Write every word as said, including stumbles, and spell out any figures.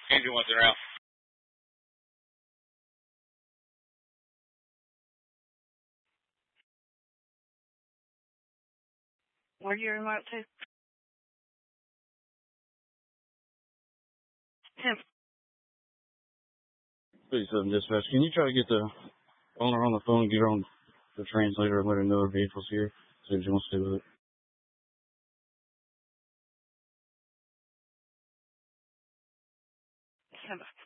Can't do one around. Where you remote to? Tim. fifty-seven dispatch. Can you try to get the owner on the phone and get her on the translator and let her know her vehicle's here? See if she wants to do with it. Stand by.